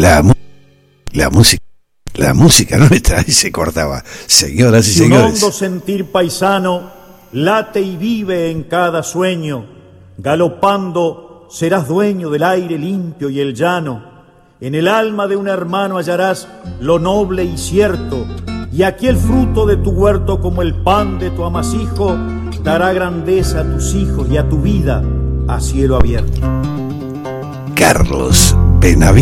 La, mu- la música nuestra y se cortaba. Señoras y Si un señores. hondo sentir paisano late y vive en cada sueño, galopando serás dueño del aire limpio y el llano. En el alma de un hermano hallarás lo noble y cierto, y aquí el fruto de tu huerto, como el pan de tu amasijo, dará grandeza a tus hijos y a tu vida a cielo abierto. Carlos Benavides.